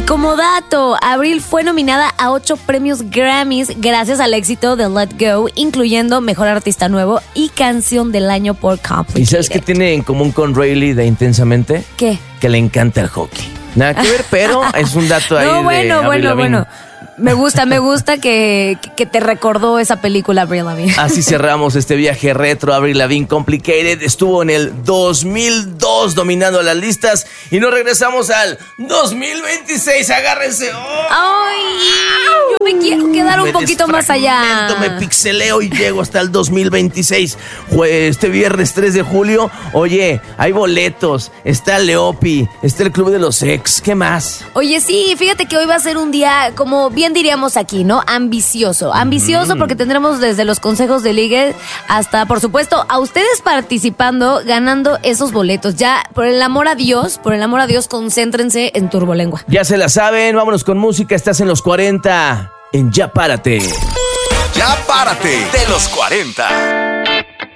como dato, Avril fue nominada a 8 premios Grammys gracias al éxito de Let Go, incluyendo Mejor Artista Nuevo y Canción del Año por Complicated. ¿Y sabes qué tiene en común con Rayleigh de Intensamente? ¿Qué? Que le encanta el hockey. Nada que ver, pero es un dato ahí No, de Avril Lavigne. bueno. Me gusta que te recordó esa película, Avril Lavigne. Así cerramos este viaje retro. Avril Lavigne Complicated estuvo en el 2002 dominando las listas y nos regresamos al 2026. Agárrense. ¡Oh! ¡Ay! Yo me quiero quedar un poquito más allá. Me pixeleo y llego hasta el 2026. Este viernes 3 de julio, oye, hay boletos. Está Leopi, está el Club de los Ex. ¿Qué más? Oye, sí, fíjate que hoy va a ser un día, como bien diríamos aquí, ¿no? Ambicioso. Ambicioso porque tendremos desde los consejos de ligue hasta, por supuesto, a ustedes participando, ganando esos boletos. Ya, por el amor a Dios, concéntrense en Turbolengua. Ya se la saben, vámonos con música. Estás en los 40 en Ya Párate. Ya Párate de los 40.